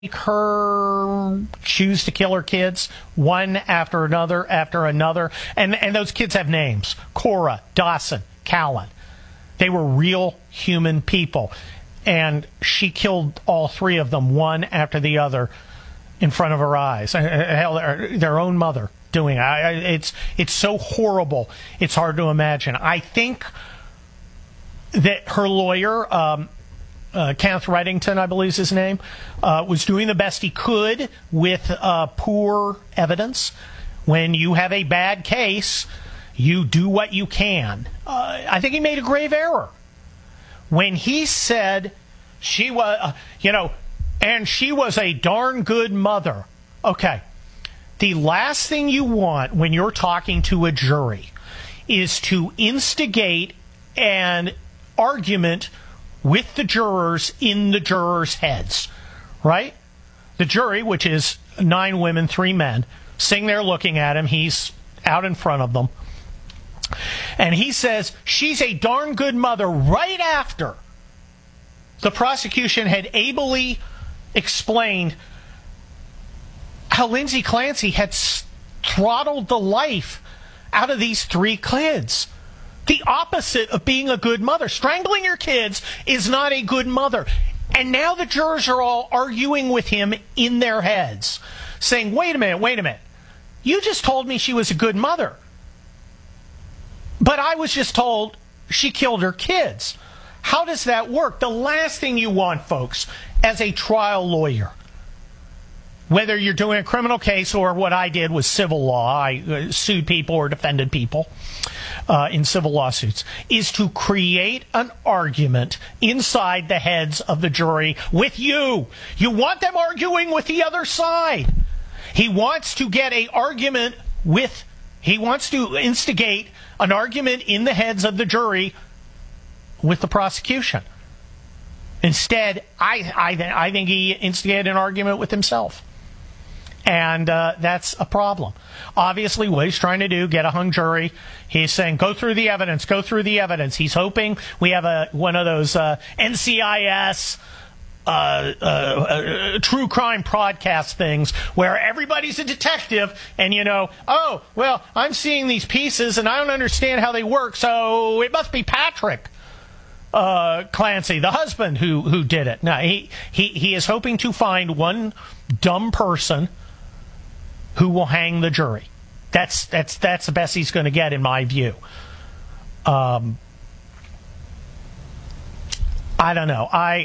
her choose to kill her kids one after another, and those kids have names: Cora, Dawson, Callan. They were real human people, and she killed all three of them one after the other in front of her eyes. Hell, their own mother doing it. It's so horrible, it's hard to imagine. I think that her lawyer, Kenneth Reddington, I believe is his name, was doing the best he could with poor evidence. When you have a bad case, you do what you can. I think he made a grave error when he said she was, and she was a darn good mother. Okay. The last thing you want when you're talking to a jury is to instigate an argument with the jurors in the jurors' heads, right? The jury, which is 9 women, 3 men, sitting there looking at him. He's out in front of them. And he says, she's a darn good mother, right after the prosecution had ably explained how Lindsay Clancy had throttled the life out of these 3 kids. The opposite of being a good mother. Strangling your kids is not a good mother. And now the jurors are all arguing with him in their heads, saying, wait a minute. You just told me she was a good mother. But I was just told she killed her kids. How does that work? The last thing you want, folks, as a trial lawyer, whether you're doing a criminal case or what I did was civil law, I sued people or defended people in civil lawsuits, is to create an argument inside the heads of the jury with you. You want them arguing with the other side. He wants to get an argument with, he wants to instigate an argument in the heads of the jury with the prosecution. Instead, I think he instigated an argument with himself. And that's a problem. Obviously, what he's trying to do, get a hung jury. He's saying, go through the evidence. He's hoping we have one of those NCIS true crime podcast things where everybody's a detective and oh, well, I'm seeing these pieces and I don't understand how they work, so it must be Patrick Clancy, the husband, who did it. Now, he is hoping to find one dumb person who will hang the jury. That's the best he's going to get, in my view. I don't know.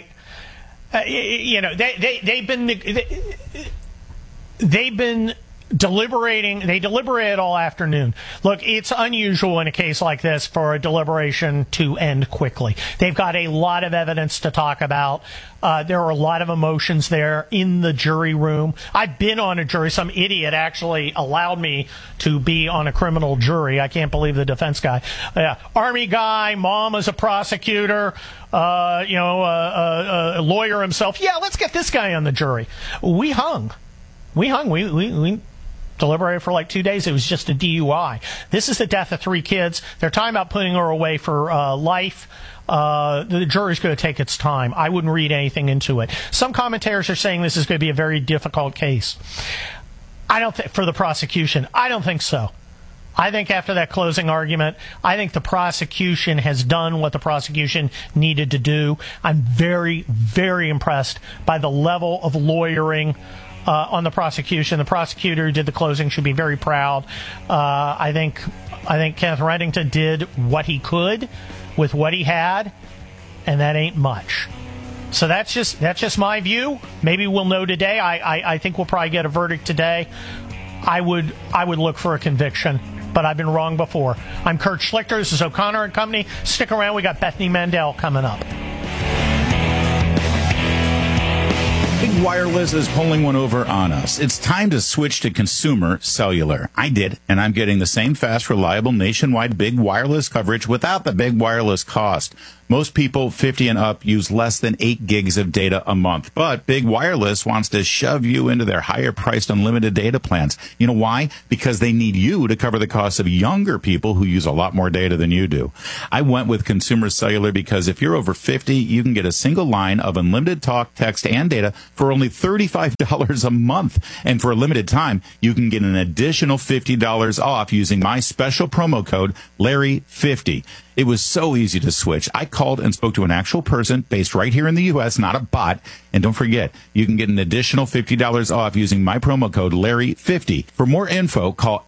They've been deliberating. They deliberated all afternoon. Look, it's unusual in a case like this for a deliberation to end quickly. They've got a lot of evidence to talk about. There are a lot of emotions there in the jury room. I've been on a jury. Some idiot actually allowed me to be on a criminal jury. I can't believe the defense guy. Army guy, mom is a prosecutor, a lawyer himself. Yeah, let's get this guy on the jury. We hung. We deliberated for like 2 days. It was just a DUI. This is the death of 3 kids. They're talking about putting her away for life. The jury's going to take its time. I wouldn't read anything into it. Some commentators are saying this is going to be a very difficult case. I don't think for the prosecution. I don't think so. I think after that closing argument, I think the prosecution has done what the prosecution needed to do. I'm very, very impressed by the level of lawyering on the prosecution. The prosecutor who did the closing should be very proud. I think Kenneth Reddington did what he could with what he had, and that ain't much. So that's just my view. Maybe we'll know today. I think we'll probably get a verdict today. I would look for a conviction, but I've been wrong before. I'm Kurt Schlichter. This is O'Connor and Company. Stick around. We got Bethany Mandel coming up. Big Wireless is pulling one over on us. It's time to switch to consumer cellular. I did, and I'm getting the same fast, reliable, nationwide big wireless coverage without the big wireless cost. Most people 50 and up use less than 8 gigs of data a month, but Big Wireless wants to shove you into their higher-priced unlimited data plans. You know why? Because they need you to cover the costs of younger people who use a lot more data than you do. I went with Consumer Cellular because if you're over 50, you can get a single line of unlimited talk, text, and data for for only $35 a month. And for a limited time, you can get an additional $50 off using my special promo code Larry50. It was so easy to switch. I called and spoke to an actual person based right here in the U.S., not a bot. And don't forget, you can get an additional $50 off using my promo code Larry50. For more info, call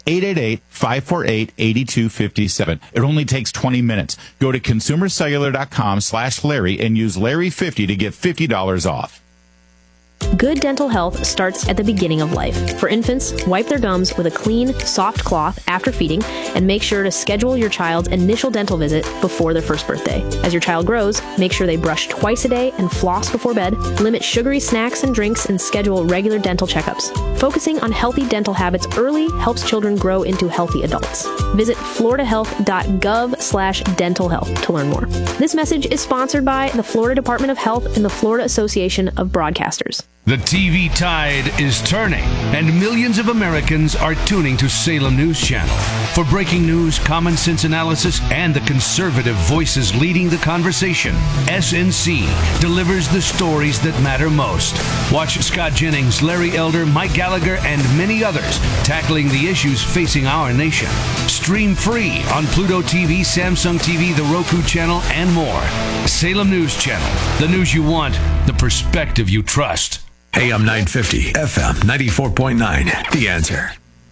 888-548-8257. It only takes 20 minutes. Go to consumercellular.com/Larry and use Larry50 to get $50 off. Good dental health starts at the beginning of life. For infants, wipe their gums with a clean, soft cloth after feeding, and make sure to schedule your child's initial dental visit before their first birthday. As your child grows, make sure they brush twice a day and floss before bed, limit sugary snacks and drinks, and schedule regular dental checkups. Focusing on healthy dental habits early helps children grow into healthy adults. Visit floridahealth.gov/dental health to learn more. This message is sponsored by the Florida Department of Health and the Florida Association of Broadcasters. The TV tide is turning, and millions of Americans are tuning to Salem News Channel. For breaking news, common sense analysis, and the conservative voices leading the conversation, SNC delivers the stories that matter most. Watch Scott Jennings, Larry Elder, Mike Gallagher, and many others tackling the issues facing our nation. Stream free on Pluto TV, Samsung TV, the Roku channel, and more. Salem News Channel, the news you want, the perspective you trust. AM 950, FM 94.9. The Answer.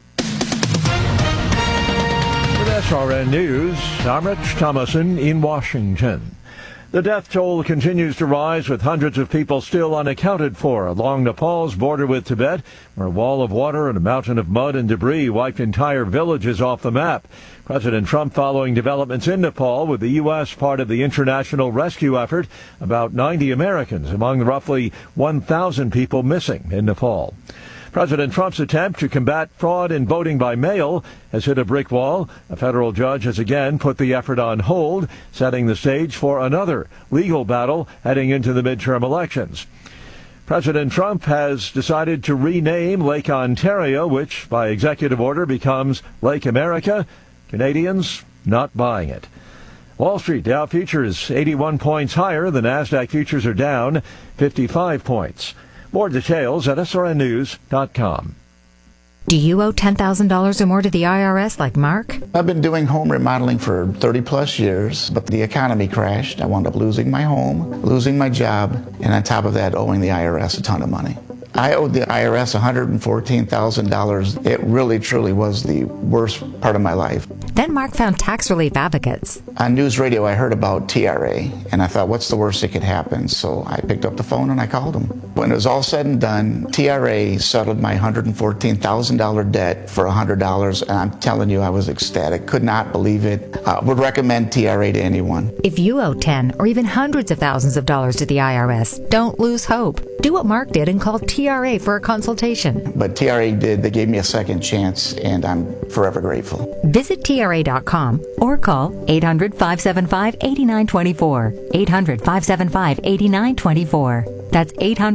With SRN News, I'm Rich Thomason in Washington. The death toll continues to rise, with hundreds of people still unaccounted for along Nepal's border with Tibet, where a wall of water and a mountain of mud and debris wiped entire villages off the map. President Trump following developments in Nepal, with the U.S. part of the international rescue effort. About 90 Americans among the roughly 1,000 people missing in Nepal. President Trump's attempt to combat fraud in voting by mail has hit a brick wall. A federal judge has again put the effort on hold, setting the stage for another legal battle heading into the midterm elections. President Trump has decided to rename Lake Ontario, which by executive order becomes Lake America. Canadians not buying it. Wall Street Dow futures 81 points higher. The NASDAQ futures are down 55 points. More details at srnnews.com. Do you owe $10,000 or more to the IRS like Mark? I've been doing home remodeling for 30 plus years, but the economy crashed. I wound up losing my home, losing my job, and on top of that, owing the IRS a ton of money. I owed the IRS $114,000. It really, truly was the worst part of my life. Then Mark found tax relief advocates. On news radio, I heard about TRA, and I thought, what's the worst that could happen? So I picked up the phone and I called them. When it was all said and done, TRA settled my $114,000 debt for $100, and I'm telling you, I was ecstatic. Could not believe it. Would recommend TRA to anyone. If you owe 10 or even hundreds of thousands of dollars to the IRS, don't lose hope. Do what Mark did and call TRA for a consultation. But TRA did. They gave me a second chance, and I'm forever grateful. Visit TRA.com or call 800-575-8924. 800-575-8924. That's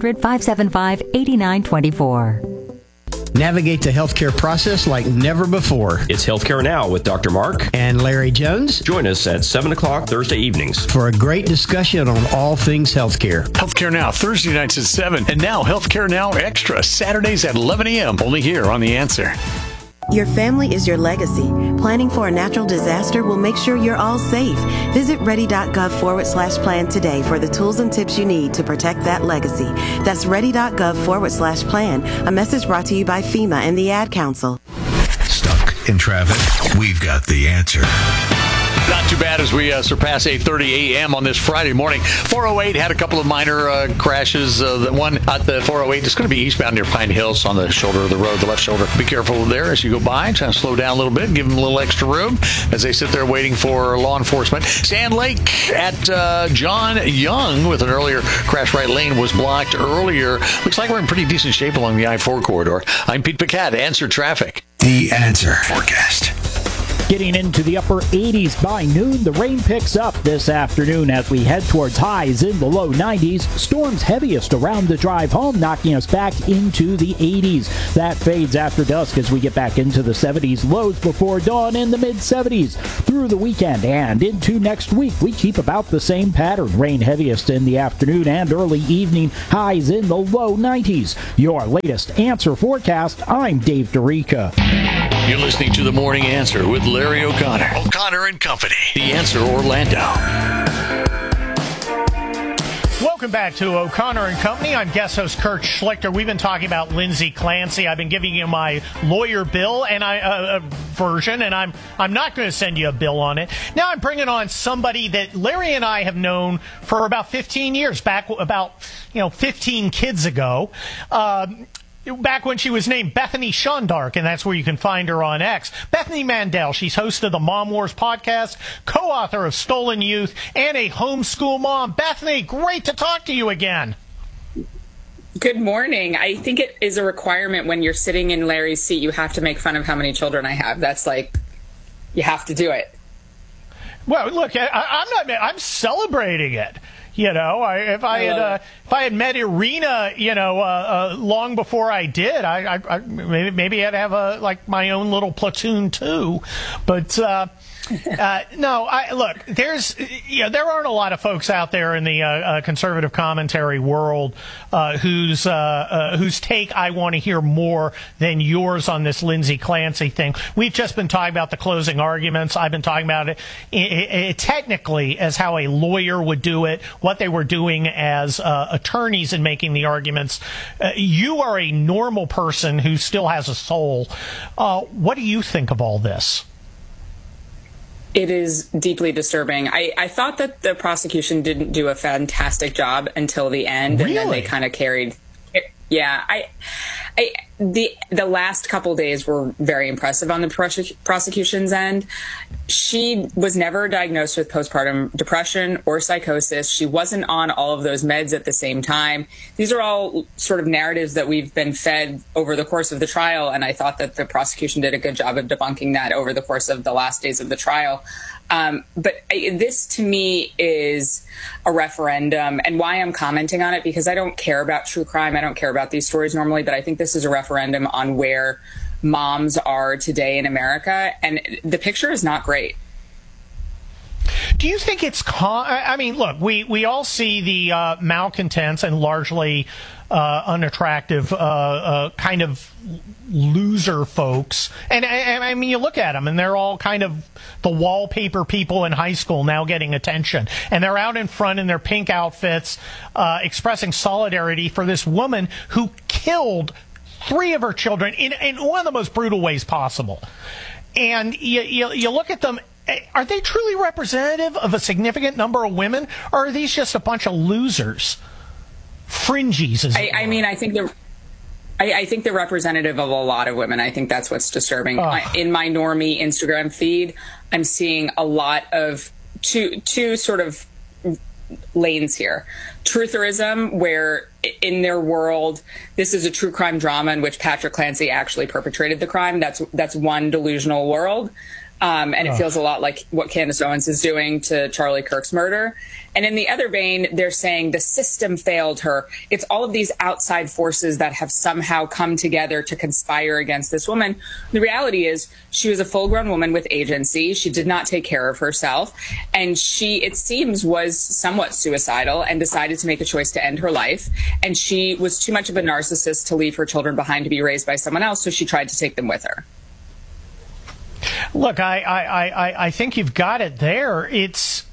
800-575-8924. Navigate the healthcare process like never before. It's Healthcare Now with Dr. Mark and Larry Jones. Join us at 7 o'clock Thursday evenings for a great discussion on all things healthcare. Healthcare Now, Thursday nights at 7. And now Healthcare Now Extra, Saturdays at 11 a.m. Only here on The Answer. Your family is your legacy. Planning for a natural disaster will make sure you're all safe. Visit ready.gov/plan today for the tools and tips you need to protect that legacy. That's ready.gov/plan. A message brought to you by FEMA and the Ad Council. Stuck in traffic? We've got the answer. Not too bad as we surpass 8:30 a.m. on this Friday morning. 408 had a couple of minor crashes. The one at the 408 is going to be eastbound near Pine Hills on the shoulder of the road, the left shoulder. Be careful there as you go by. Try to slow down a little bit, give them a little extra room as they sit there waiting for law enforcement. Sand Lake at John Young with an earlier crash. Right lane was blocked earlier. Looks like we're in pretty decent shape along the I-4 corridor. I'm Pete Paquette. Answer Traffic. The Answer Forecast. Getting into the upper 80s by noon, the rain picks up this afternoon as we head towards highs in the low 90s. Storms heaviest around the drive home, knocking us back into the 80s. That fades after dusk as we get back into the 70s. Lows before dawn in the mid-70s. Through the weekend and into next week, we keep about the same pattern. Rain heaviest in the afternoon and early evening. Highs in the low 90s. Your latest Answer forecast. I'm Dave Dorica. You're listening to The Morning Answer with Larry O'Connor. O'Connor and Company. The Answer Orlando. Welcome back to O'Connor and Company. I'm guest host Kurt Schlichter. We've been talking about Lindsay Clancy. I've been giving you my lawyer bill and version, and I'm not going to send you a bill on it. Now I'm bringing on somebody that Larry and I have known for about 15 years, back about 15 kids ago. Back when she was named Bethany Shondark, and that's where you can find her on X. Bethany Mandel, she's host of the Mom Wars podcast, co-author of Stolen Youth, and a homeschool mom. Bethany, great to talk to you again. Good morning. I think it is a requirement when you're sitting in Larry's seat, you have to make fun of how many children I have. That's like, you have to do it. Well, look, I'm celebrating it. If I had met Irina, long before I did, I maybe I'd have my own little platoon too. But no, look, there aren't a lot of folks out there in the conservative commentary world whose take I want to hear more than yours on this Lindsay Clancy thing. We've just been talking about the closing arguments. I've been talking about it technically as how a lawyer would do it, what they were doing as attorneys in making the arguments. You are a normal person who still has a soul. What do you think of all this? It is deeply disturbing. I thought that the prosecution didn't do a fantastic job until the end, Really? And then they kind of carried. Yeah, the last couple days were very impressive on the prosecution's end. She was never diagnosed with postpartum depression or psychosis. She wasn't on all of those meds at the same time. These are all sort of narratives that we've been fed over the course of the trial, and I thought that the prosecution did a good job of debunking that over the course of the last days of the trial. But this, to me, is a referendum, and why I'm commenting on it, because I don't care about true crime. I don't care about these stories normally, but I think this is a referendum on where moms are today in America, and the picture is not great. Do you think it's look, we all see the malcontents and largely unattractive kind of loser folks, and I mean, you look at them and they're all kind of the wallpaper people in high school now getting attention, and they're out in front in their pink outfits expressing solidarity for this woman who killed 3 of her children in one of the most brutal ways possible. And you look at them. Are they truly representative of a significant number of women, or are these just a bunch of losers? Fringies, I mean, I think they're representative of a lot of women. I think that's what's disturbing. In my normie Instagram feed, I'm seeing a lot of two sort of lanes here. Trutherism, where in their world, this is a true crime drama in which Patrick Clancy actually perpetrated the crime. That's one delusional world. And it feels a lot like what Candace Owens is doing to Charlie Kirk's murder. And in the other vein, they're saying the system failed her. It's all of these outside forces that have somehow come together to conspire against this woman. The reality is she was a full-grown woman with agency. She did not take care of herself. And she, it seems, was somewhat suicidal and decided to make a choice to end her life. And she was too much of a narcissist to leave her children behind to be raised by someone else, so she tried to take them with her. Look, I think you've got it there. It's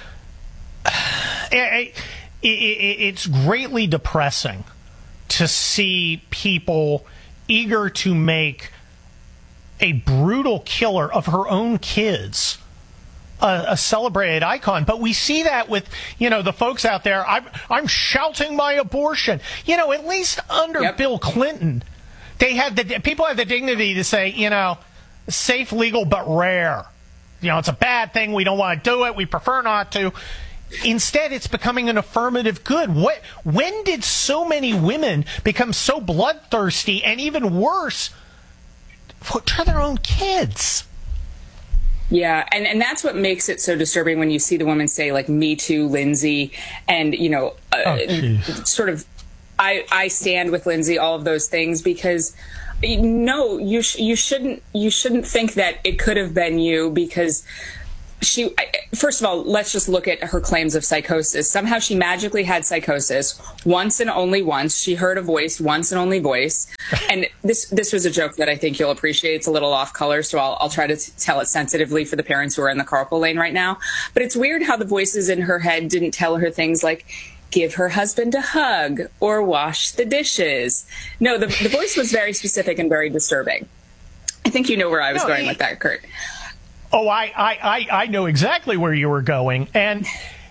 greatly depressing to see people eager to make a brutal killer of her own kids a celebrated icon. But we see that with, the folks out there. I'm shouting my abortion. At least under Bill Clinton, people have the dignity to say, safe, legal, but rare. It's a bad thing. We don't want to do it. We prefer not to. Instead, it's becoming an affirmative good. When did so many women become so bloodthirsty and even worse, to their own kids? Yeah, and that's what makes it so disturbing when you see the woman say, like, "Me too, Lindsay," and, you know, sort of, I stand with Lindsay, all of those things, because no, you shouldn't think that it could have been you, because first of all, let's just look at her claims of psychosis. Somehow she magically had psychosis once and only once. She heard a voice once and only voice. And this was a joke that I think you'll appreciate. It's a little off color, so I'll try to tell it sensitively for the parents who are in the carpool lane right now. But it's weird how the voices in her head didn't tell her things like, give her husband a hug or wash the dishes. No, the voice was very specific and very disturbing. I think you know where I was going with that, Kurt. Oh, I know exactly where you were going, and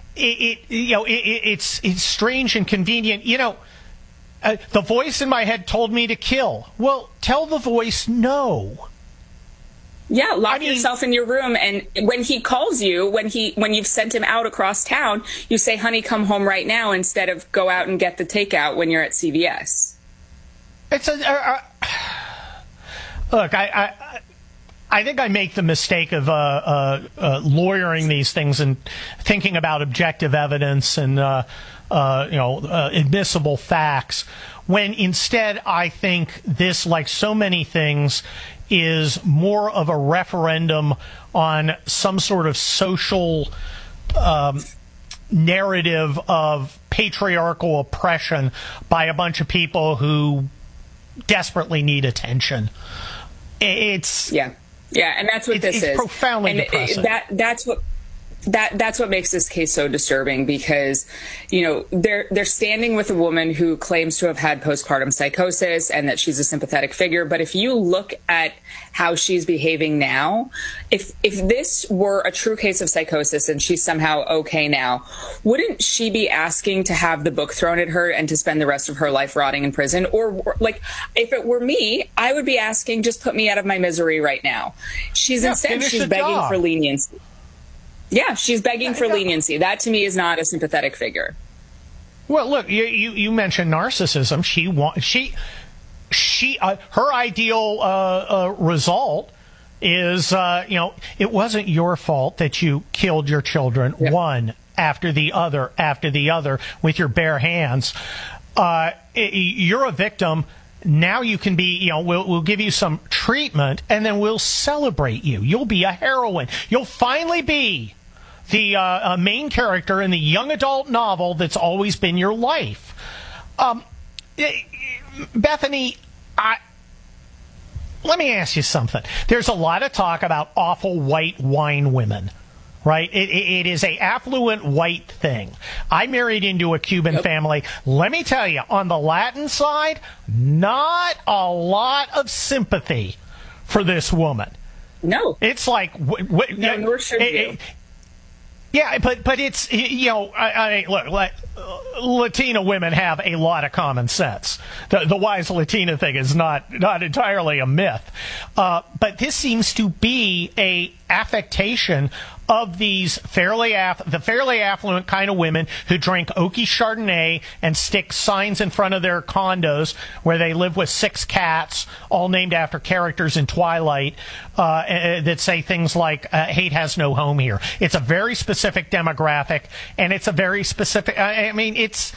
it's strange and convenient. You know, the voice in my head told me to kill. Well, tell the voice no. Yeah, lock yourself in your room, and when he calls you, when you've sent him out across town, you say, "Honey, come home right now," instead of go out and get the takeout when you're at CVS. It's look, I think I make the mistake of lawyering these things and thinking about objective evidence and admissible facts, when instead I think this, like so many things, is more of a referendum on some sort of social narrative of patriarchal oppression by a bunch of people who desperately need attention. Yeah, and that's what this is. It's profoundly depressing. That's what makes this case so disturbing, because, you know, they're standing with a woman who claims to have had postpartum psychosis and that she's a sympathetic figure. But if you look at how she's behaving now, if this were a true case of psychosis and she's somehow okay now, wouldn't she be asking to have the book thrown at her and to spend the rest of her life rotting in prison? Or like, if it were me, I would be asking, just put me out of my misery right now. She's begging for leniency. Yeah, she's begging for leniency. That, to me, is not a sympathetic figure. Well, look, you mentioned narcissism. Her ideal result is, it wasn't your fault that you killed your children one after the other with your bare hands. You're a victim. Now you can be, we'll give you some treatment, and then we'll celebrate you. You'll be a heroine. You'll finally be the main character in the young adult novel that's always been your life. Bethany, let me ask you something. There's a lot of talk about awful white wine women. Right? It is a affluent white thing. I married into a Cuban family. Let me tell you, on the Latin side, not a lot of sympathy for this woman. No. It's like... nor should you. Yeah, but it's, look, Latina women have a lot of common sense. The wise Latina thing is not entirely a myth. But this seems to be a affectation of these fairly affluent kind of women who drink Okie Chardonnay and stick signs in front of their condos where they live with 6 cats, all named after characters in Twilight, that say things like, hate has no home here. It's a very specific demographic, and it's a very specific, it's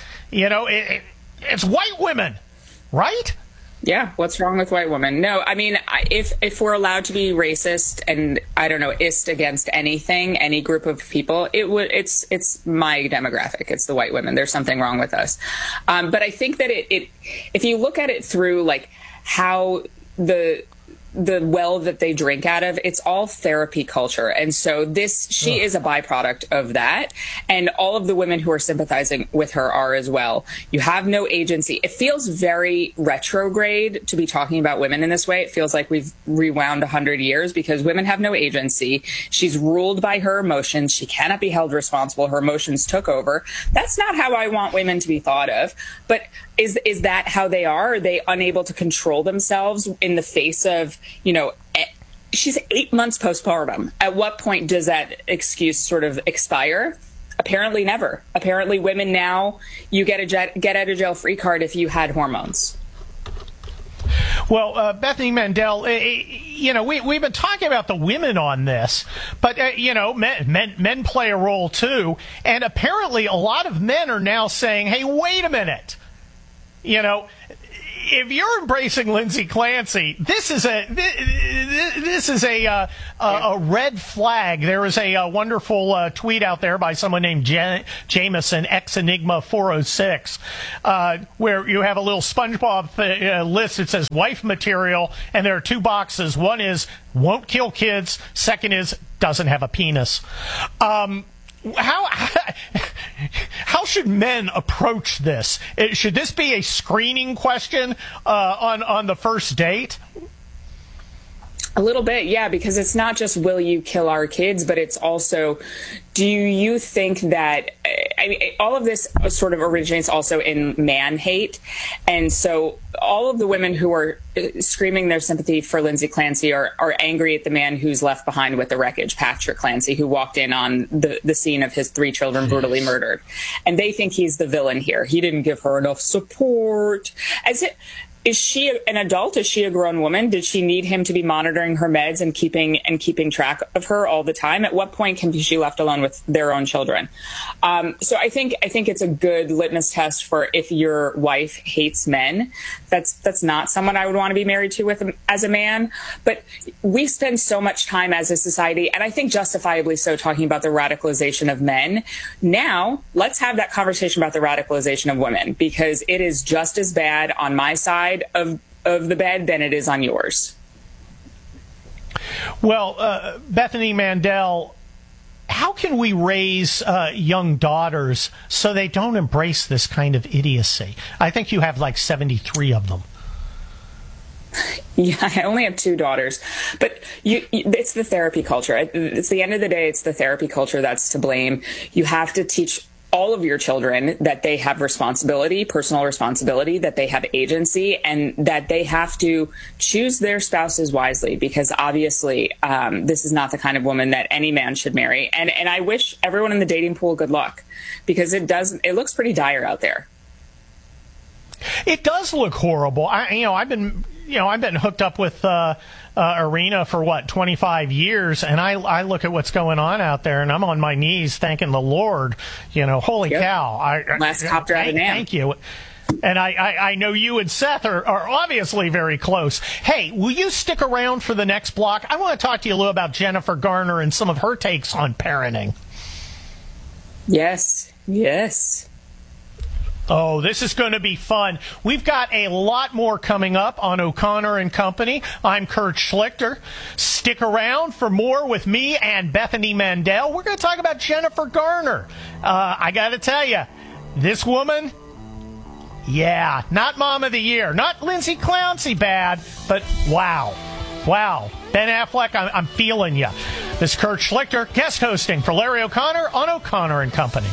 white women, right? Yeah, what's wrong with white women? No, if we're allowed to be racist and, ist against anything, any group of people, it's my demographic. It's the white women. There's something wrong with us. But I think that if you look at it through, like, how the well that they drink out of, it's all therapy culture. And so she is a byproduct of that. And all of the women who are sympathizing with her are as well. You have no agency. It feels very retrograde to be talking about women in this way. It feels like we've rewound 100 years, because women have no agency. She's ruled by her emotions. She cannot be held responsible. Her emotions took over. That's not how I want women to be thought of. But is that how they are? Are they unable to control themselves in the face of, she's 8 months postpartum. At what point does that excuse sort of expire? Apparently never. Apparently women now, you get a get out of jail free card if you had hormones. Well, Bethany Mandel, we've been talking about the women on this, but men play a role too, and apparently a lot of men are now saying, "Hey, wait a minute, if you're embracing Lindsay Clancy, this is a red flag." There is a wonderful tweet out there by someone named Jameson, Enigma406, where you have a little SpongeBob list that says wife material, and there are two boxes. One is won't kill kids. Second is doesn't have a penis. How should men approach this? Should this be a screening question on the first date? A little bit, yeah, because it's not just will you kill our kids, but it's also, do you think that, all of this sort of originates also in man hate. And so all of the women who are screaming their sympathy for Lindsay Clancy are angry at the man who's left behind with the wreckage, Patrick Clancy, who walked in on the scene of his 3 children brutally murdered. And they think he's the villain here. He didn't give her enough support. Is she an adult? Is she a grown woman? Did she need him to be monitoring her meds and keeping track of her all the time? At what point can she be left alone with their own children? So I think it's a good litmus test for if your wife hates men. That's not someone I would want to be married to as a man. But we spend so much time as a society, and I think justifiably so, talking about the radicalization of men. Now let's have that conversation about the radicalization of women, because it is just as bad on my side of the bed than it is on yours. Well, Bethany Mandel, how can we raise young daughters so they don't embrace this kind of idiocy? I think you have like 73 of them. Yeah, I only have 2 daughters, but it's the therapy culture. It's the end of the day, it's the therapy culture that's to blame. You have to teach all of your children that they have responsibility, personal responsibility, that they have agency, and that they have to choose their spouses wisely, because obviously this is not the kind of woman that any man should marry. And I wish everyone in the dating pool good luck, because it looks pretty dire out there. It does look horrible. I've been hooked up with Arena for 25 years, and I look at what's going on out there, and I'm on my knees thanking the Lord. Holy cow! Last copter out of Nam. Thank you. And I know you and Seth are obviously very close. Hey, will you stick around for the next block? I want to talk to you a little about Jennifer Garner and some of her takes on parenting. Yes. Oh, this is going to be fun. We've got a lot more coming up on O'Connor and Company. I'm Kurt Schlichter. Stick around for more with me and Bethany Mandel. We're going to talk about Jennifer Garner. I got to tell you, this woman, yeah, not Mom of the Year, not Lindsay Clancy bad, but wow. Ben Affleck, I'm feeling you. This is Kurt Schlichter, guest hosting for Larry O'Connor on O'Connor and Company.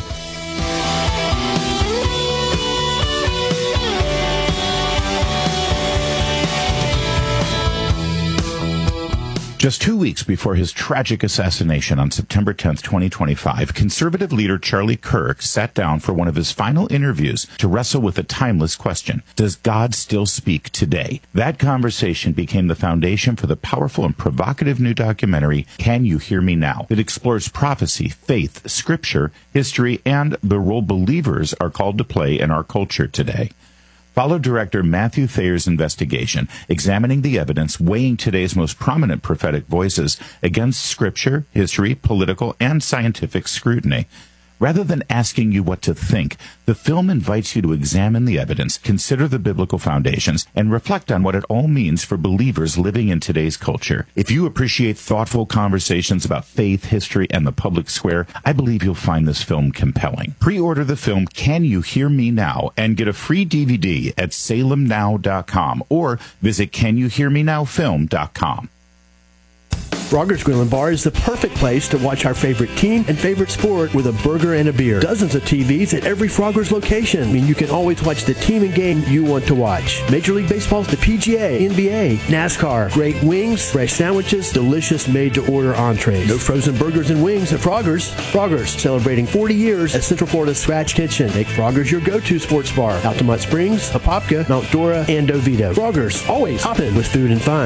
Just 2 weeks before his tragic assassination on September 10th, 2025, conservative leader Charlie Kirk sat down for one of his final interviews to wrestle with a timeless question. Does God still speak today? That conversation became the foundation for the powerful and provocative new documentary, Can You Hear Me Now? It explores prophecy, faith, scripture, history, and the role believers are called to play in our culture today. Follow director Matthew Thayer's investigation, examining the evidence, weighing today's most prominent prophetic voices against scripture, history, political, and scientific scrutiny. Rather than asking you what to think, the film invites you to examine the evidence, consider the biblical foundations, and reflect on what it all means for believers living in today's culture. If you appreciate thoughtful conversations about faith, history, and the public square, I believe you'll find this film compelling. Pre-order the film Can You Hear Me Now? And get a free DVD at salemnow.com or visit canyouhearmenowfilm.com. Frogger's Grill and Bar is the perfect place to watch our favorite team and favorite sport with a burger and a beer. Dozens of TVs at every Frogger's location. I mean, you can always watch the team and game you want to watch. Major League Baseball's the PGA, NBA, NASCAR, great wings, fresh sandwiches, delicious made-to-order entrees. No frozen burgers and wings at Frogger's. Frogger's, celebrating 40 years at Central Florida's Scratch Kitchen. Make Frogger's your go-to sports bar. Altamont Springs, Apopka, Mount Dora, and Oviedo. Frogger's, always hopping with food and fun.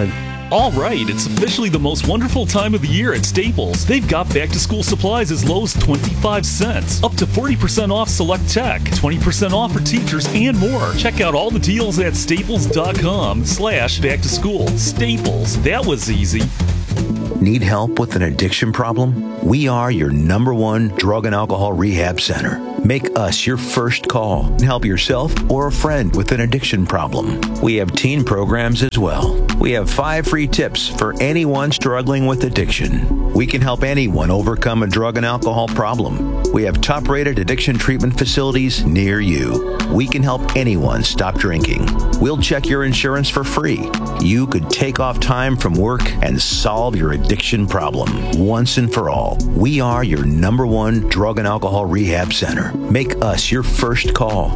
All right, it's officially the most wonderful time of the year at Staples. They've got back-to-school supplies as low as 25 cents, up to 40% off select tech, 20% off for teachers, and more. Check out all the deals at staples.com/back-to-school. Staples, that was easy. Need help with an addiction problem? We are your #1 drug and alcohol rehab center. Make us your first call and help yourself or a friend with an addiction problem. We have teen programs as well. We have 5 free tips for anyone struggling with addiction. We can help anyone overcome a drug and alcohol problem. We have top-rated addiction treatment facilities near you. We can help anyone stop drinking. We'll check your insurance for free. You could take off time from work and solve your addiction problem once and for all. We are your #1 drug and alcohol rehab center. Make us your first call.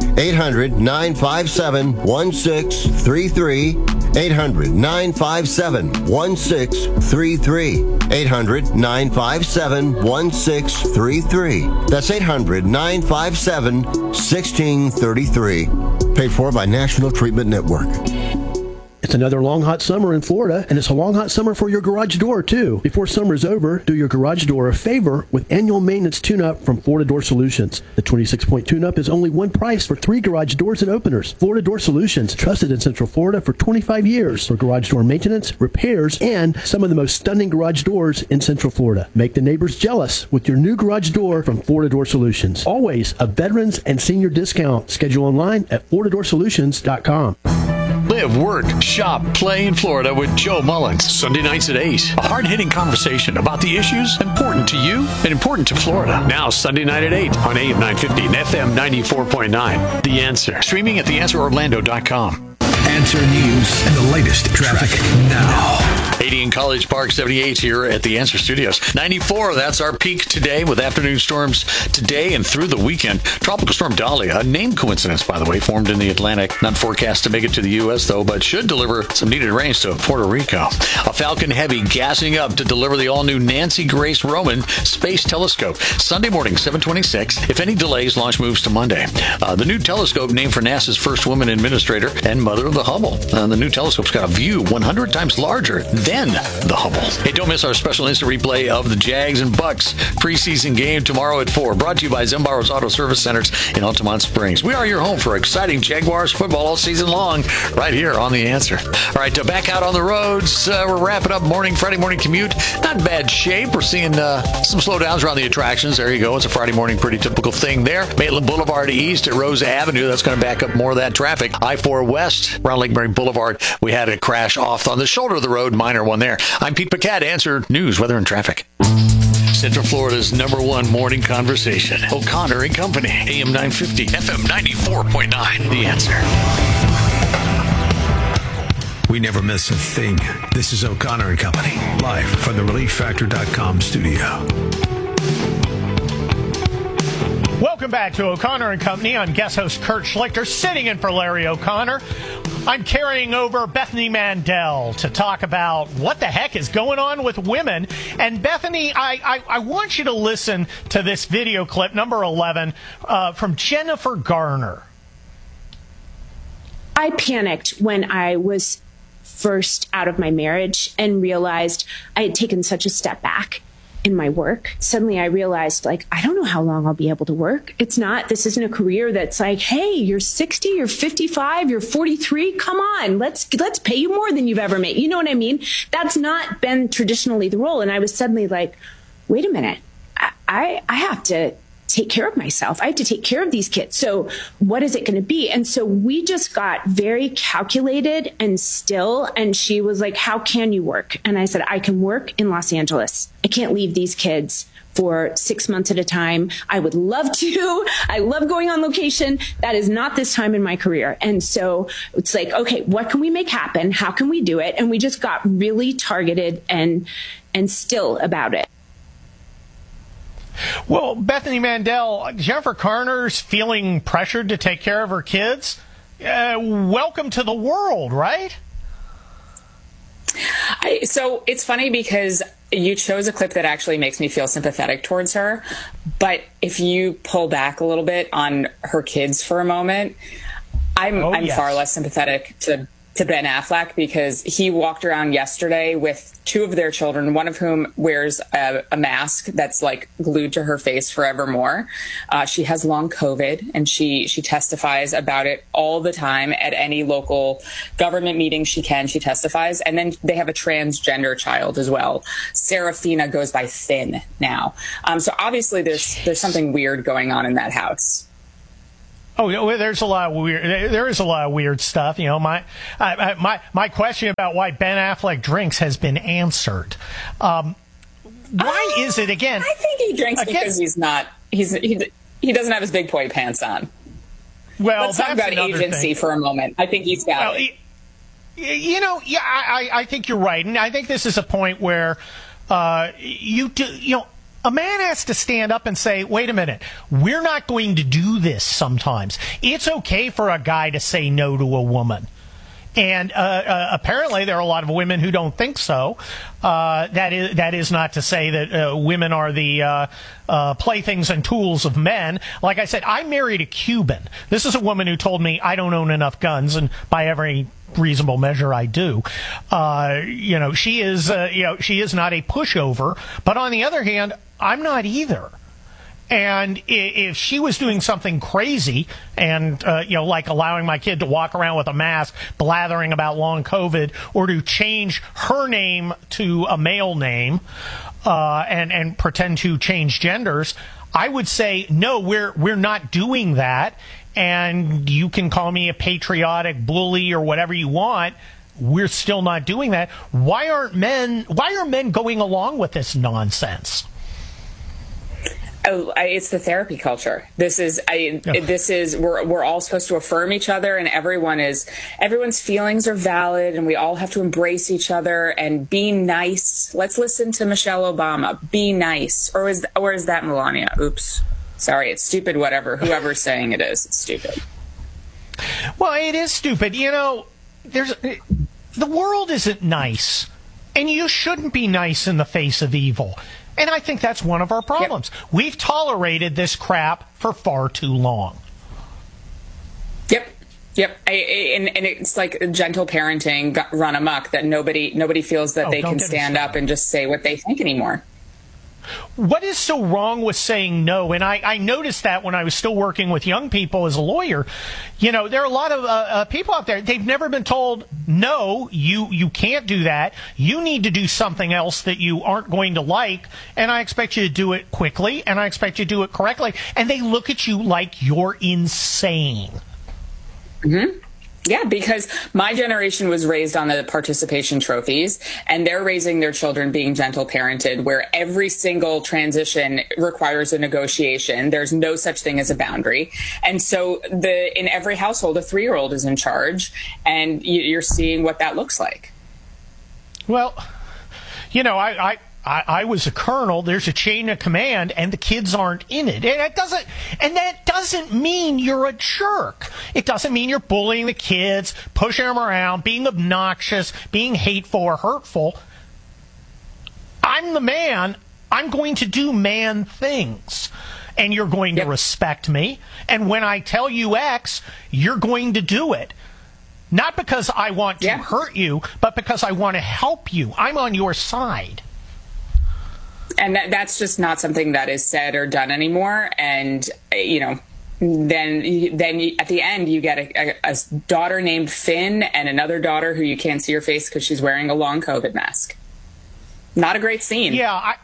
800-957-1633. 800-957-1633. 800-957-1633. That's 800-957-1633. Paid for by National Treatment Network. It's another long, hot summer in Florida, and it's a long, hot summer for your garage door, too. Before summer's over, do your garage door a favor with annual maintenance tune-up from Florida Door Solutions. The 26-point tune-up is only one price for 3 garage doors and openers. Florida Door Solutions, trusted in Central Florida for 25 years for garage door maintenance, repairs, and some of the most stunning garage doors in Central Florida. Make the neighbors jealous with your new garage door from Florida Door Solutions. Always a veterans and senior discount. Schedule online at FloridaDoorSolutions.com. Live, work, shop, play in Florida with Joe Mullins. Sunday nights at 8. A hard-hitting conversation about the issues important to you and important to Florida. Now, Sunday night at 8 on AM 950 and FM 94.9. The Answer. Streaming at theanswerorlando.com. Answer News and the latest traffic now. 80 in College Park, 78 here at the Answer Studios. 94, that's our peak today with afternoon storms today and through the weekend. Tropical Storm Dahlia, a name coincidence, by the way, formed in the Atlantic. Not forecast to make it to the U.S., though, but should deliver some needed rains to Puerto Rico. A Falcon Heavy gassing up to deliver the all-new Nancy Grace Roman Space Telescope. Sunday morning, 7:26. If any delays, launch moves to Monday. The new telescope, named for NASA's first woman administrator and mother of the Hubble. The new telescope's got a view 100 times larger than the Hubble. Hey, don't miss our special instant replay of the Jags and Bucks preseason game tomorrow at 4. Brought to you by Zembaro's Auto Service Centers in Altamont Springs. We are your home for exciting Jaguars football all season long, right here on The Answer. All right, back out on the roads. We're wrapping up Friday morning commute. Not in bad shape. We're seeing some slowdowns around the attractions. There you go. It's a Friday morning, pretty typical thing there. Maitland Boulevard east at Rose Avenue. That's going to back up more of that traffic. I-4 west around Lake Mary Boulevard. We had a crash off on the shoulder of the road. Minor one there. I'm Pete Paquette. Answer News, Weather, and Traffic. Central Florida's #1 morning conversation. O'Connor and Company. AM 950, FM 94.9. The Answer. We never miss a thing. This is O'Connor and Company, live from the ReliefFactor.com studio. Welcome back to O'Connor and Company. I'm guest host Kurt Schlichter, sitting in for Larry O'Connor. I'm carrying over Bethany Mandel to talk about what the heck is going on with women. And Bethany, I want you to listen to this video clip, number 11, from Jennifer Garner. I panicked when I was first out of my marriage and realized I had taken such a step back in my work. Suddenly I realized, I don't know how long I'll be able to work. This isn't a career that's like, hey, you're 60, you're 55, you're 43. Come on, let's pay you more than you've ever made. You know what I mean? That's not been traditionally the role. And I was suddenly like, wait a minute, I have to take care of myself. I have to take care of these kids. So what is it going to be? And so we just got very calculated and still. And she was like, how can you work? And I said, I can work in Los Angeles. I can't leave these kids for 6 months at a time. I would love to. I love going on location. That is not this time in my career. And so it's like, okay, what can we make happen? How can we do it? And we just got really targeted and still about it. Well, Bethany Mandel, Jennifer Garner's feeling pressured to take care of her kids. Welcome to the world, right? So it's funny because you chose a clip that actually makes me feel sympathetic towards her. But if you pull back a little bit on her kids for a moment, I'm far less sympathetic to to Ben Affleck because he walked around yesterday with two of their children, one of whom wears a mask that's like glued to her face forevermore. She has long COVID, and she testifies about it all the time at any local government meeting she can. She testifies. And then they have a transgender child as well. Serafina goes by Finn now. So obviously there's something weird going on in that house. Oh, there's a lot of weird. There is a lot of weird stuff. You know, my question about why Ben Affleck drinks has been answered. Why is it again? I think he drinks because he's not. He doesn't have his big boy pants on. Well, let's talk about agency for a moment. I think he's got it. You know, yeah, I think you're right, and I think this is a point where a man has to stand up and say, wait a minute, we're not going to do this sometimes. It's okay for a guy to say no to a woman. And apparently there are a lot of women who don't think so. That is not to say that women are the playthings and tools of men. Like I said, I married a Cuban. This is a woman who told me I don't own enough guns, and by every reasonable measure I do. She is not a pushover, but on the other hand, I'm not either. And if she was doing something crazy and, like allowing my kid to walk around with a mask, blathering about long COVID, or to change her name to a male name, and pretend to change genders, I would say, no, we're not doing that. And you can call me a patriotic bully or whatever you want. We're still not doing that. Why are men going along with this nonsense? It's the therapy culture. We're all supposed to affirm each other, and everyone's feelings are valid, and we all have to embrace each other and be nice. Let's listen to Michelle Obama. Be nice. Or is that Melania? Oops. Sorry, it's stupid, whatever. Whoever's saying it is, it's stupid. Well, it is stupid. You know, the world isn't nice, and you shouldn't be nice in the face of evil. And I think that's one of our problems. Yep. We've tolerated this crap for far too long. Yep. And it's like gentle parenting run amok, that nobody feels that they can stand up and just say what they think anymore. What is so wrong with saying no? And I noticed that when I was still working with young people as a lawyer. You know, there are a lot of people out there, they've never been told, no, you can't do that. You need to do something else that you aren't going to like, and I expect you to do it quickly, and I expect you to do it correctly. And they look at you like you're insane. Mm-hmm. Yeah, because my generation was raised on the participation trophies, and they're raising their children being gentle parented, where every single transition requires a negotiation. There's no such thing as a boundary. And so in every household, a 3-year-old is in charge, and you're seeing what that looks like. Well, you know, I was a colonel. There's a chain of command, and the kids aren't in it. And that doesn't mean you're a jerk. It doesn't mean you're bullying the kids, pushing them around, being obnoxious, being hateful or hurtful. I'm the man. I'm going to do man things. And you're going to respect me. And when I tell you X, you're going to do it. Not because I want to hurt you, but because I want to help you. I'm on your side. And that's just not something that is said or done anymore. And, you know, then at the end you get a daughter named Finn and another daughter who you can't see her face because she's wearing a long COVID mask. Not a great scene. I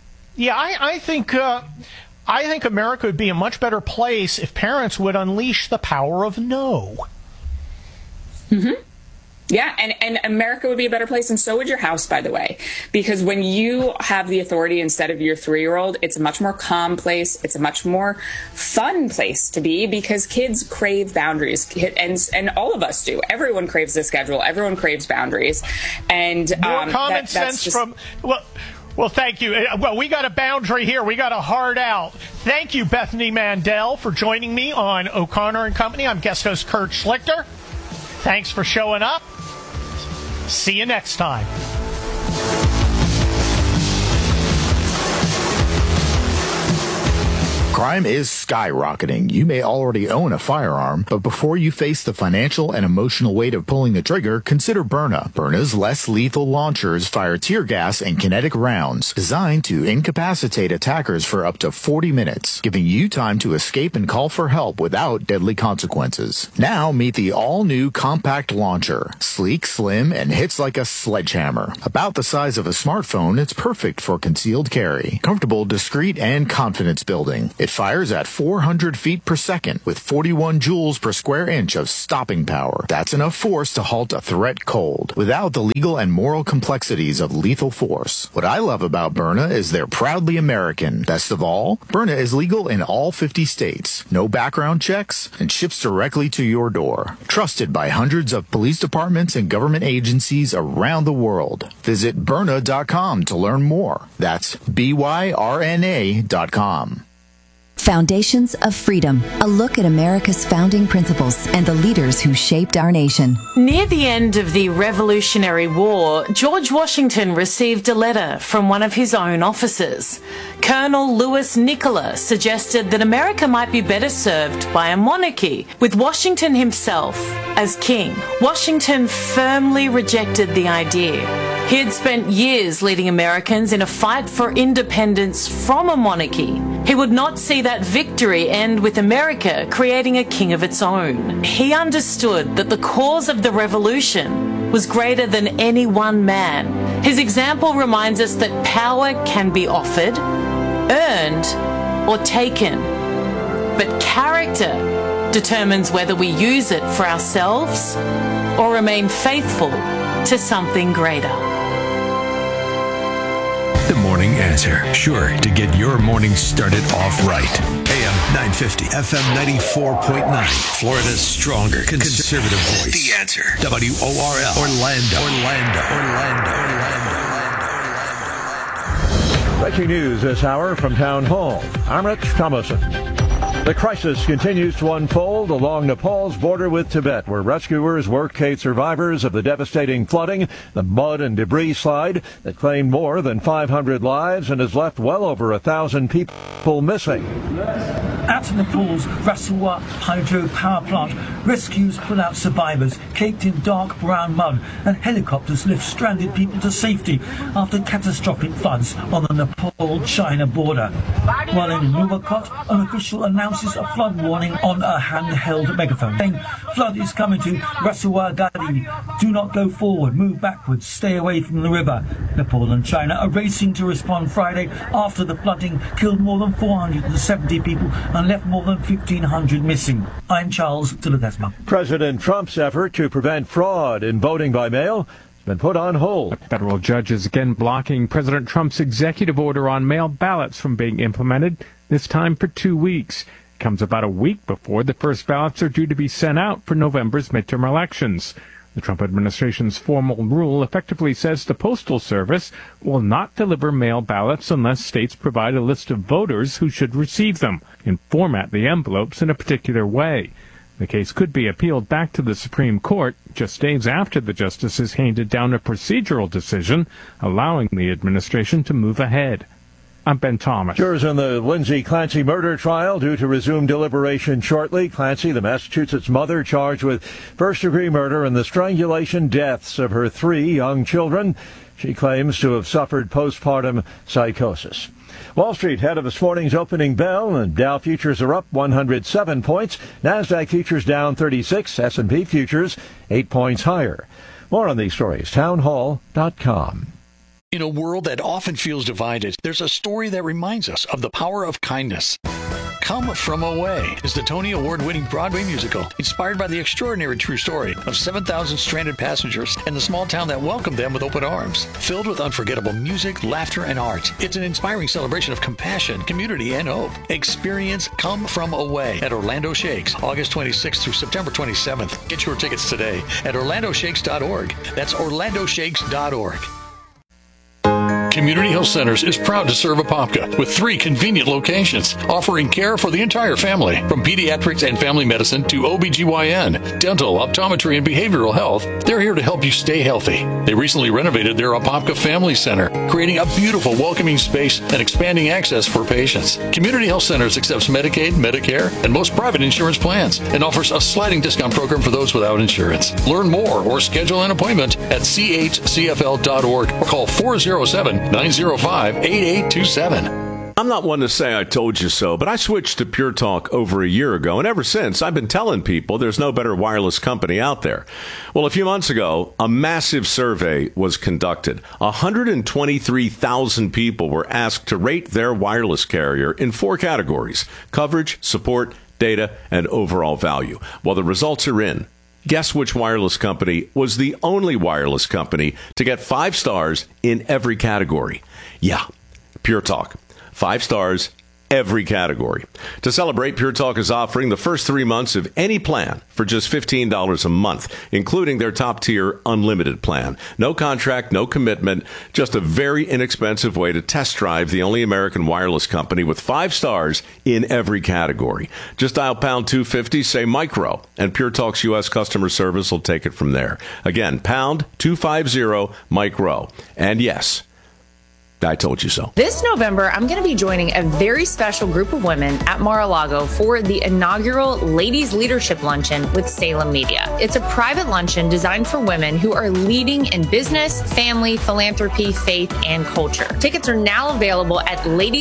think America would be a much better place if parents would unleash the power of no. Mm-hmm. Yeah, and America would be a better place, and so would your house, by the way. Because when you have the authority instead of your 3-year-old, it's a much more calm place. It's a much more fun place to be, because kids crave boundaries, and all of us do. Everyone craves a schedule. Everyone craves boundaries. And more common sense from... Well, thank you. Well, we got a boundary here. We got a hard out. Thank you, Bethany Mandel, for joining me on O'Connor and Company. I'm guest host Kurt Schlichter. Thanks for showing up. See you next time. Crime is skyrocketing. You may already own a firearm, but before you face the financial and emotional weight of pulling the trigger, consider Byrna. Byrna's less lethal launchers fire tear gas and kinetic rounds designed to incapacitate attackers for up to 40 minutes, giving you time to escape and call for help without deadly consequences. Now meet the all-new compact launcher. Sleek, slim, and hits like a sledgehammer. About the size of a smartphone, it's perfect for concealed carry. Comfortable, discreet, and confidence building. It fires at 400 feet per second with 41 joules per square inch of stopping power. That's enough force to halt a threat cold, without the legal and moral complexities of lethal force. What I love about Byrna is they're proudly American. Best of all, Byrna is legal in all 50 states, no background checks, and ships directly to your door. Trusted by hundreds of police departments and government agencies around the world. Visit Byrna.com to learn more. That's BYRNA.com. Foundations of Freedom, a look at America's founding principles and the leaders who shaped our nation. Near the end of the Revolutionary War, George Washington received a letter from one of his own officers. Colonel Louis Nicola suggested that America might be better served by a monarchy, with Washington himself as king. Washington firmly rejected the idea. He had spent years leading Americans in a fight for independence from a monarchy. He would not see that victory end with America creating a king of its own. He understood that the cause of the revolution was greater than any one man. His example reminds us that power can be offered, earned, or taken. But character determines whether we use it for ourselves or remain faithful to something greater. The Morning Answer. Sure to get your morning started off right. AM 950, FM 94.9. Florida's stronger conservative voice. The Answer. WORL. Orlando. Breaking news this hour from Town Hall. I'm Rich Thomason. The crisis continues to unfold along Nepal's border with Tibet, where rescuers locate survivors of the devastating flooding, the mud and debris slide that claimed more than 500 lives and has left well over 1,000 people missing. At Nepal's Rasuwa hydro power plant, rescues pull out survivors caked in dark brown mud, and helicopters lift stranded people to safety after catastrophic floods on the Nepal-China border. While in Nuwakot, an official announces a flood warning on a handheld megaphone, saying flood is coming to Rasuwa Gadi. Do not go forward, move backwards, stay away from the river. Nepal and China are racing to respond Friday after the flooding killed more than 470 people and left more than 1,500 missing. I'm Charles de Ledesma. President Trump's effort to prevent fraud in voting by mail has been put on hold. A federal judge is again blocking President Trump's executive order on mail ballots from being implemented, this time for 2 weeks. It comes about a week before the first ballots are due to be sent out for November's midterm elections. The Trump administration's formal rule effectively says the Postal Service will not deliver mail ballots unless states provide a list of voters who should receive them and format the envelopes in a particular way. The case could be appealed back to the Supreme Court just days after the justices handed down a procedural decision allowing the administration to move ahead. I'm Ben Thomas. Jurors in the Lindsay Clancy murder trial due to resume deliberation shortly. Clancy, the Massachusetts mother, charged with first-degree murder and the strangulation deaths of her 3 young children. She claims to have suffered postpartum psychosis. Wall Street ahead of this morning's opening bell, and Dow futures are up 107 points. NASDAQ futures down 36. S&P futures 8 points higher. More on these stories, townhall.com. In a world that often feels divided, there's a story that reminds us of the power of kindness. Come From Away is the Tony Award-winning Broadway musical inspired by the extraordinary true story of 7,000 stranded passengers and the small town that welcomed them with open arms. Filled with unforgettable music, laughter, and art, it's an inspiring celebration of compassion, community, and hope. Experience Come From Away at Orlando Shakes, August 26th through September 27th. Get your tickets today at orlandoshakes.org. That's orlandoshakes.org. Community Health Centers is proud to serve Apopka with 3 convenient locations, offering care for the entire family, from pediatrics and family medicine to OBGYN, dental, optometry, and behavioral health. They're here to help you stay healthy. They recently renovated their Apopka Family Center, creating a beautiful, welcoming space and expanding access for patients. Community Health Centers accepts Medicaid, Medicare, and most private insurance plans, and offers a sliding discount program for those without insurance. Learn more or schedule an appointment at chcfl.org or call 407-905-8827. I'm not one to say I told you so, but I switched to Pure Talk over a year ago, and ever since, I've been telling people there's no better wireless company out there. Well, a few months ago, a massive survey was conducted. 123,000 people were asked to rate their wireless carrier in 4 categories: coverage, support, data, and overall value. Well, the results are in. Guess which wireless company was the only wireless company to get 5 stars in every category? Yeah, Pure Talk. 5 stars, every category. To celebrate, Pure Talk is offering the first 3 months of any plan for just $15 a month, including their top-tier unlimited plan. No contract, no commitment, just a very inexpensive way to test drive the only American wireless company with 5 stars in every category. Just dial pound 250, say micro, and Pure Talk's U.S. customer service will take it from there. Again, pound 250 micro. And yes, I told you so. This November, I'm going to be joining a very special group of women at Mar-a-Lago for the inaugural Ladies Leadership Luncheon with Salem Media. It's a private luncheon designed for women who are leading in business, family, philanthropy, faith, and culture. Tickets are now available at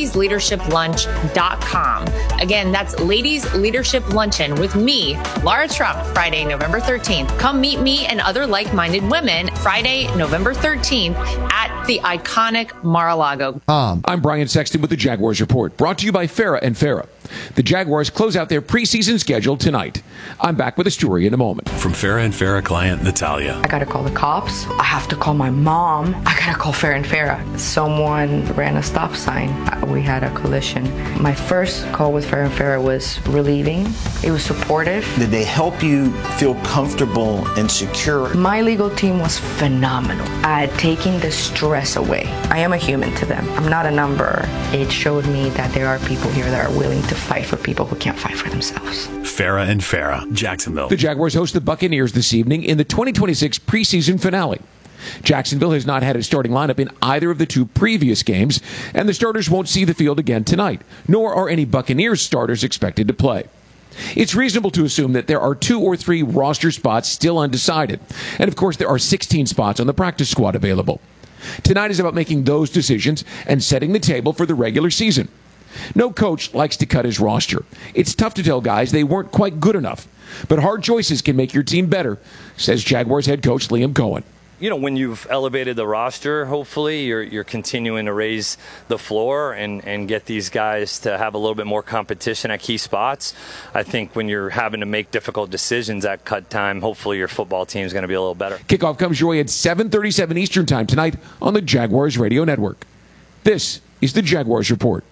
ladiesleadershiplunch.com. Again, that's Ladies Leadership Luncheon with me, Laura Trump, Friday, November 13th. Come meet me and other like-minded women Friday, November 13th at the iconic Mar-a-Lago. I'm Brian Sexton with the Jaguars Report, brought to you by Farah and Farah. The Jaguars close out their preseason schedule tonight. I'm back with a story in a moment. From Farah and Farah client Natalia. I gotta call the cops. I have to call my mom. I gotta call Farah and Farah. Someone ran a stop sign. We had a collision. My first call with Farah and Farah was relieving. It was supportive. Did they help you feel comfortable and secure? My legal team was phenomenal at taking the stress away. I am a human to them. I'm not a number. It showed me that there are people here that are willing to fight for people who can't fight for themselves. Farah and Farah, Jacksonville. The Jaguars host the Buccaneers this evening in the 2026 preseason finale. Jacksonville has not had a starting lineup in either of the 2 previous games, and the starters won't see the field again tonight, nor are any Buccaneers starters expected to play. It's reasonable to assume that there are 2 or 3 roster spots still undecided, and of course there are 16 spots on the practice squad available. Tonight is about making those decisions and setting the table for the regular season. No coach likes to cut his roster. It's tough to tell guys they weren't quite good enough, but hard choices can make your team better, says Jaguars head coach Liam Cohen. You know, when you've elevated the roster, hopefully you're continuing to raise the floor and get these guys to have a little bit more competition at key spots. I think when you're having to make difficult decisions at cut time, hopefully your football team is going to be a little better. Kickoff comes your way at 7:37 Eastern Time tonight on the Jaguars Radio Network. This is the Jaguars Report.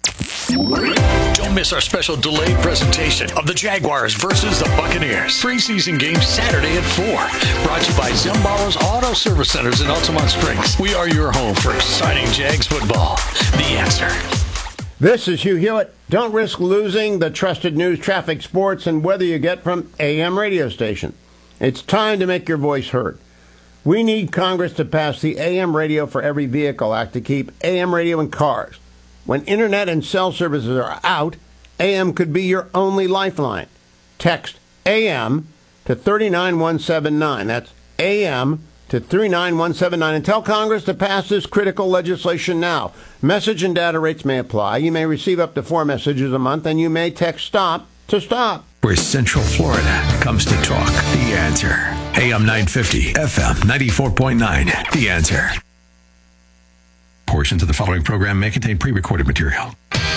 Don't miss our special delayed presentation of the Jaguars versus the Buccaneers. Preseason game Saturday at 4. Brought to you by Zimbarro's Auto Service Centers in Altamont Springs. We are your home for exciting Jags football. The Answer. This is Hugh Hewitt. Don't risk losing the trusted news, traffic, sports, and weather you get from AM radio station. It's time to make your voice heard. We need Congress to pass the AM Radio for Every Vehicle Act to keep AM radio in cars. When internet and cell services are out, AM could be your only lifeline. Text AM to 39179. That's AM to 39179. And tell Congress to pass this critical legislation now. Message and data rates may apply. You may receive up to 4 messages a month, and you may text STOP to stop. Where Central Florida comes to talk. The Answer. AM 950, FM 94.9. The Answer. Portions of the following program may contain pre-recorded material.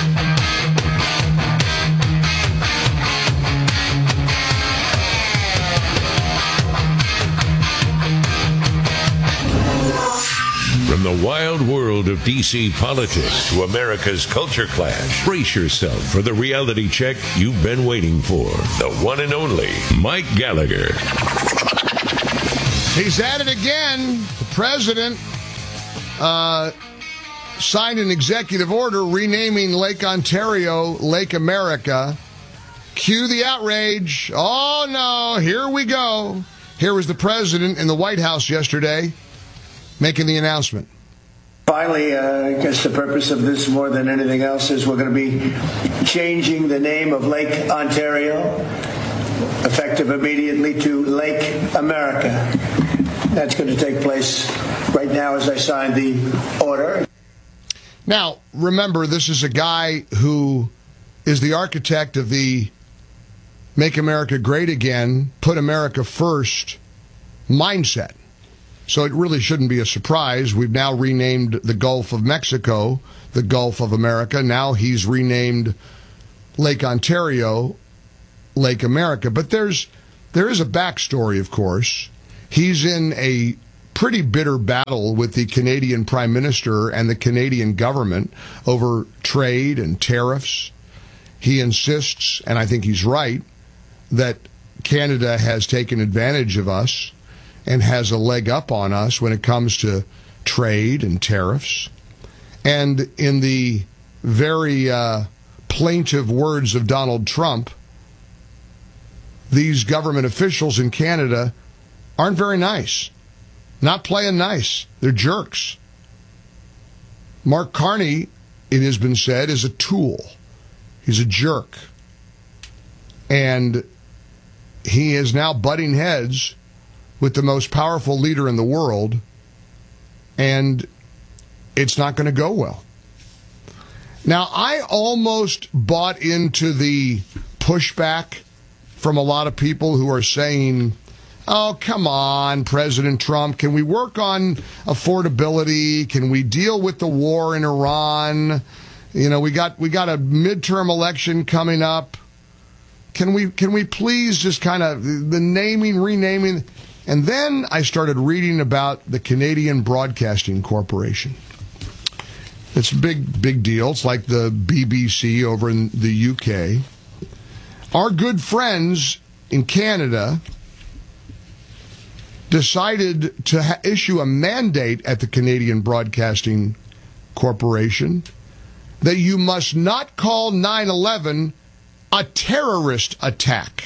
From the wild world of D.C. politics to America's culture clash, brace yourself for the reality check you've been waiting for. The one and only Mike Gallagher. He's at it again. The president signed an executive order renaming Lake Ontario Lake America. Cue the outrage. Oh, no, here we go. Here was the president in the White House yesterday making the announcement. Finally, I guess the purpose of this more than anything else is we're going to be changing the name of Lake Ontario, effective immediately, to Lake America. That's going to take place right now as I sign the order. Now, remember, this is a guy who is the architect of the Make America Great Again, put America first mindset. So it really shouldn't be a surprise. We've now renamed the Gulf of Mexico the Gulf of America. Now he's renamed Lake Ontario Lake America. But there is a backstory, of course. He's in a pretty bitter battle with the Canadian Prime Minister and the Canadian government over trade and tariffs. He insists, and I think he's right, that Canada has taken advantage of us and has a leg up on us when it comes to trade and tariffs. And in the very plaintive words of Donald Trump, these government officials in Canada aren't very nice. Not playing nice. They're jerks. Mark Carney, it has been said, is a tool. He's a jerk. And he is now butting heads with the most powerful leader in the world, and it's not going to go well. Now, I almost bought into the pushback from a lot of people who are saying, oh, come on, President Trump, can we work on affordability? Can we deal with the war in Iran? You know, we got a midterm election coming up. Can we please just kind of the naming, renaming? And then I started reading about the Canadian Broadcasting Corporation. It's a big deal. It's like the BBC over in the UK. Our good friends in Canada decided to issue a mandate at the Canadian Broadcasting Corporation that you must not call 9/11 a terrorist attack.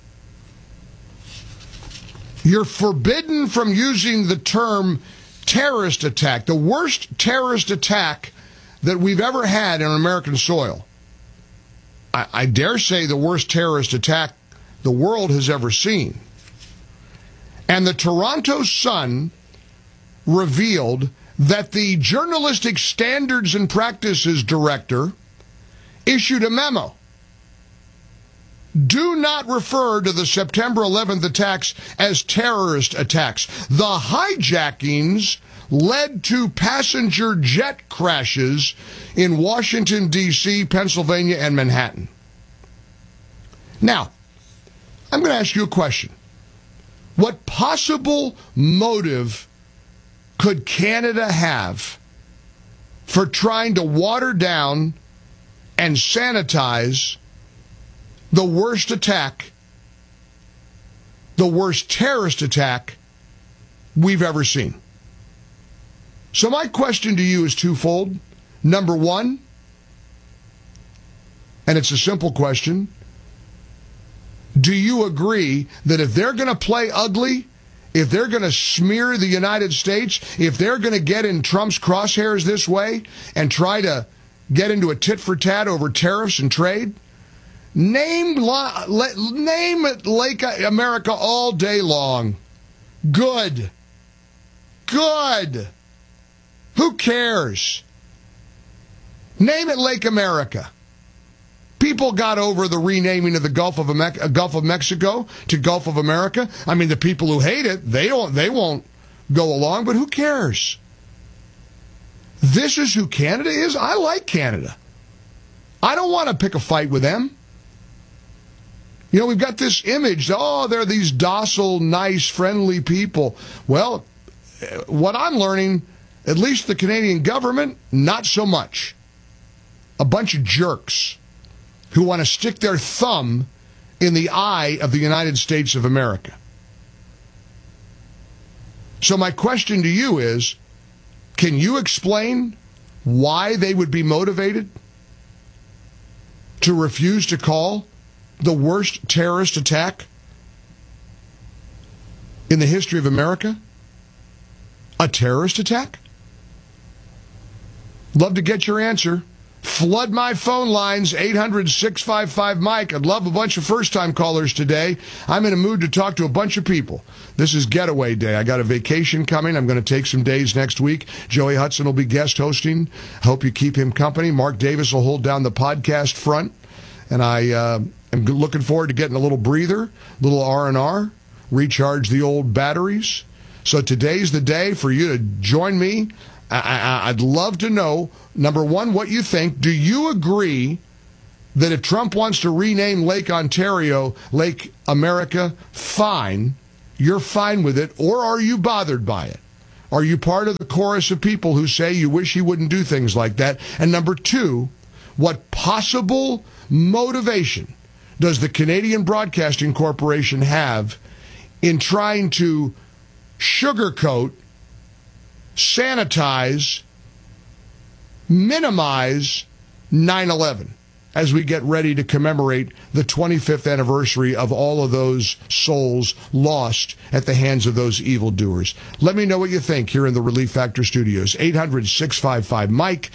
You're forbidden from using the term terrorist attack, the worst terrorist attack that we've ever had on American soil. I dare say the worst terrorist attack the world has ever seen. And the Toronto Sun revealed that the Journalistic Standards and Practices Director issued a memo. Do not refer to the September 11th attacks as terrorist attacks. The hijackings led to passenger jet crashes in Washington, D.C., Pennsylvania, and Manhattan. Now, I'm going to ask you a question. What possible motive could Canada have for trying to water down and sanitize the worst attack, the worst terrorist attack we've ever seen? So my question to you is twofold. Number one, and it's a simple question, do you agree that if they're going to play ugly, if they're going to smear the United States, if they're going to get in Trump's crosshairs this way and try to get into a tit-for-tat over tariffs and trade, name it Lake America all day long. Good. Who cares? Name it Lake America. People got over the renaming of the Gulf of Mexico to Gulf of America. I mean, the people who hate it, they won't go along, but who cares? This is who Canada is. I like Canada. I don't want to pick a fight with them. You know, we've got this image, they're these docile, nice, friendly people. Well, what I'm learning, at least the Canadian government, not so much. A bunch of jerks who want to stick their thumb in the eye of the United States of America. So my question to you is, can you explain why they would be motivated to refuse to call the worst terrorist attack in the history of America a terrorist attack? Love to get your answer. Flood my phone lines, 800-655-MIKE. I'd love a bunch of first-time callers today. I'm in a mood to talk to a bunch of people. This is Getaway Day. I got a vacation coming. I'm going to take some days next week. Joey Hudson will be guest hosting. Hope you keep him company. Mark Davis will hold down the podcast front. And I am looking forward to getting a little breather, little R&R, recharge the old batteries. So today's the day for you to join me. I'd love to know, number one, what you think. Do you agree that if Trump wants to rename Lake Ontario Lake America, fine, you're fine with it, or are you bothered by it? Are you part of the chorus of people who say you wish he wouldn't do things like that? And number two, what possible motivation does the Canadian Broadcasting Corporation have in trying to sugarcoat, sanitize, minimize 9/11 as we get ready to commemorate the 25th anniversary of all of those souls lost at the hands of those evildoers? Let me know what you think here in the Relief Factor Studios. 800-655-MIKE,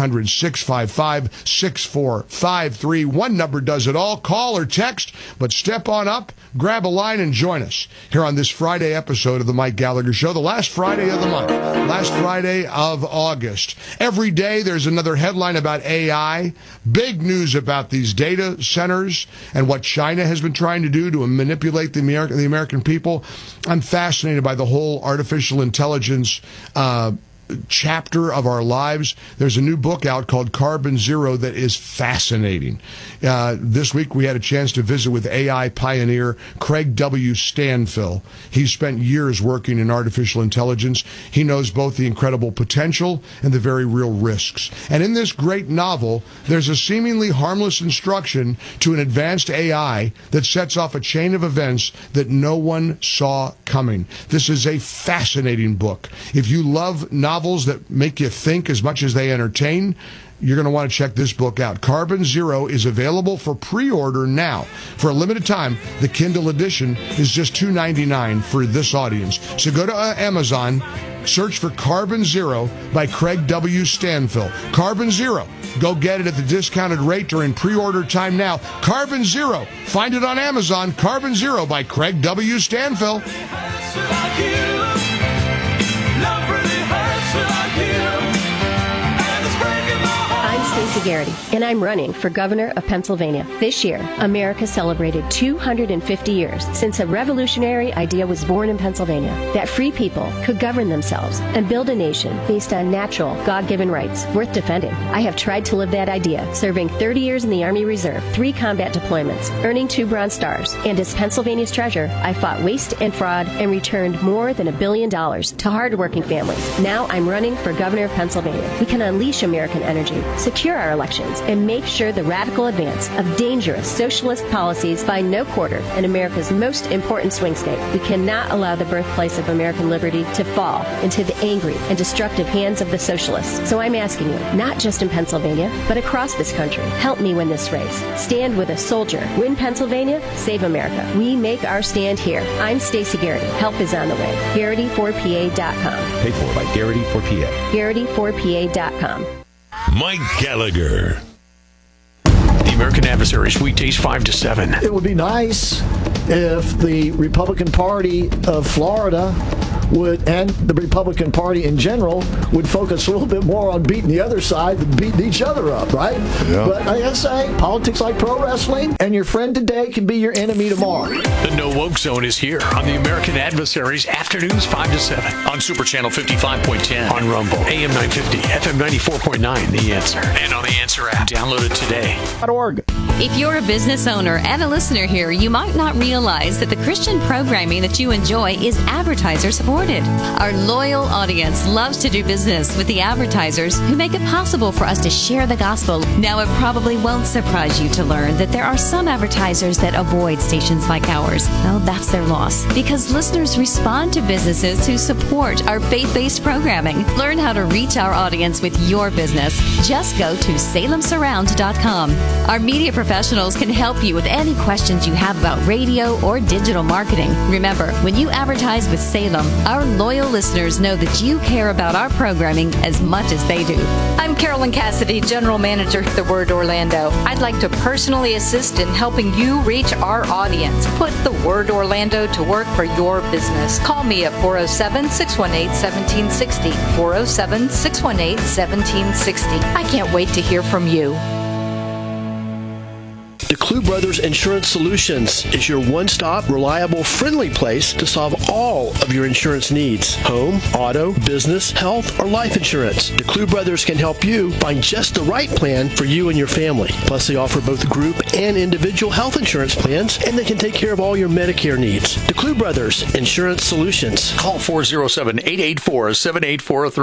800-655-6453. One number does it all. Call or text, but step on up, grab a line, and join us here on this Friday episode of the Mike Gallagher Show, the last Friday of the month, last Friday of August. Every day there's another headline about AI, big news about these data centers and what China has been trying to do to manipulate the American people. I'm fascinated by the whole artificial intelligence chapter of our lives. There's a new book out called Carbon Zero that is fascinating. This week we had a chance to visit with AI pioneer Craig W. Stanfill. He's spent years working in artificial intelligence. He knows both the incredible potential and the very real risks. And in this great novel, there's a seemingly harmless instruction to an advanced AI that sets off a chain of events that no one saw coming. This is a fascinating book. If you love novels that make you think as much as they entertain, you're going to want to check this book out. Carbon Zero is available for pre-order now. For a limited time, the Kindle edition is just $2.99 for this audience. So go to Amazon, search for Carbon Zero by Craig W. Stanfill. Carbon Zero. Go get it at the discounted rate during pre-order time now. Carbon Zero. Find it on Amazon. Carbon Zero by Craig W. Stanfill. Stacey Garrity, and I'm running for governor of Pennsylvania. This year, America celebrated 250 years since a revolutionary idea was born in Pennsylvania, that free people could govern themselves and build a nation based on natural, God-given rights worth defending. I have tried to live that idea, serving 30 years in the Army Reserve, 3 combat deployments, earning 2 Bronze Stars, and as Pennsylvania's treasurer, I fought waste and fraud and returned more than $1 billion to hardworking families. Now I'm running for governor of Pennsylvania. We can unleash American energy, secure our elections, and make sure the radical advance of dangerous socialist policies find no quarter in America's most important swing state. We cannot allow the birthplace of American liberty to fall into the angry and destructive hands of the socialists. So I'm asking you, not just in Pennsylvania, but across this country, help me win this race. Stand with a soldier. Win Pennsylvania, save America. We make our stand here. I'm Stacey Garrity. Help is on the way. Garrity4PA.com. Paid for by Garrity4PA. Garrity4PA.com. Mike Gallagher. The American Adversaries, weekdays 5 to 7. It would be nice if the Republican Party of Florida would, and the Republican Party in general, would focus a little bit more on beating the other side than beating each other up, right? Yeah. But I gotta say, politics like pro wrestling, and your friend today can be your enemy tomorrow. The No Woke Zone is here on the American Adversaries, afternoons 5 to 7 on Super Channel 55.10, on Rumble, AM 950, FM 94.9, The Answer, and on The Answer app. Download it today. .org. If you're a business owner and a listener here, you might not realize that the Christian programming that you enjoy is advertiser supported. Our loyal audience loves to do business with the advertisers who make it possible for us to share the gospel. Now, it probably won't surprise you to learn that there are some advertisers that avoid stations like ours. Well, that's their loss, because listeners respond to businesses who support our faith-based programming. Learn how to reach our audience with your business. Just go to salemsurround.com. Our media professionals can help you with any questions you have about radio or digital marketing. Remember, when you advertise with Salem, our loyal listeners know that you care about our programming as much as they do. I'm Carolyn Cassidy, General Manager at The Word Orlando. I'd like to personally assist in helping you reach our audience. Put The Word Orlando to work for your business. Call me at 407-618-1760. 407-618-1760. I can't wait to hear from you. DeClue Brothers Insurance Solutions is your one-stop, reliable, friendly place to solve all of your insurance needs. Home, auto, business, health, or life insurance. DeClue Brothers can help you find just the right plan for you and your family. Plus, they offer both group and individual health insurance plans, and they can take care of all your Medicare needs. DeClue Brothers Insurance Solutions. Call 407-884-7843.